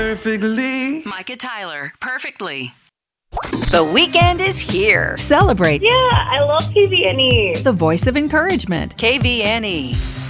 perfectly. Micah Tyler, Perfectly. The weekend is here. Celebrate Yeah, I love KVNE. the voice of encouragement. KVNE.